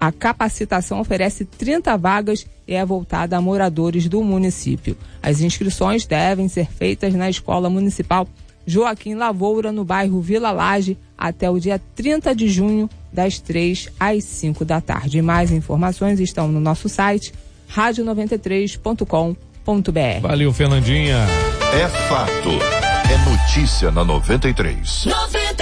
A capacitação oferece 30 vagas e é voltada a moradores do município. As inscrições devem ser feitas na Escola Municipal Joaquim Lavoura, no bairro Vila Laje, até o dia 30 de junho, das 3 às 5 da tarde. Mais informações estão no nosso site, radio93.com.br. Valeu, Fernandinha. É fato. É notícia na 93.